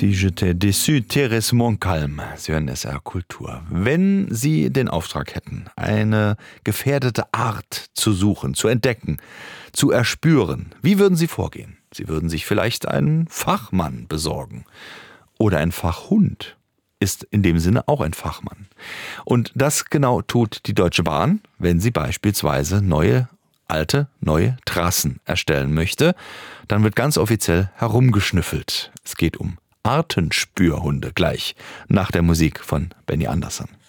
Si j'étais déçu, Thérèse Montcalm. Sie hören SR Kultur. Wenn Sie den Auftrag hätten, eine gefährdete Art zu suchen, zu entdecken, zu erspüren, wie würden Sie vorgehen? Sie würden sich vielleicht einen Fachmann besorgen. Oder ein Fachhund ist in dem Sinne auch ein Fachmann. Und das genau tut die Deutsche Bahn, wenn sie beispielsweise neue Trassen erstellen möchte. Dann wird ganz offiziell herumgeschnüffelt. Es geht um Artenspürhunde gleich nach der Musik von Benny Andersson.